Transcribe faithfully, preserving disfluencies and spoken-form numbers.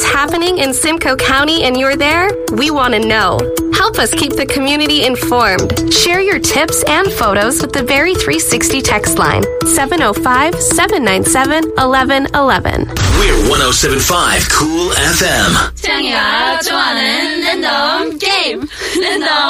what's happening in Simcoe County and you're there? We want to know. Help us keep the community informed. Share your tips and photos with the Very three sixty text line, seven oh five, seven nine seven, one one one one. We're one oh seven point five Cool F M. 창이가 좋아하는 랜덤 게임. 랜덤